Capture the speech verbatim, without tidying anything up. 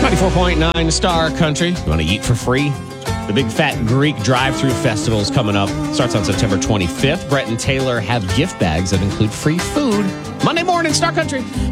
ninety-four point nine Star Country. You want to eat for free? The Big Fat Greek Drive-Thru Festival is coming up. Starts on September twenty-fifth. Brett and Taylor have gift bags that include free food. Monday morning, Star Country.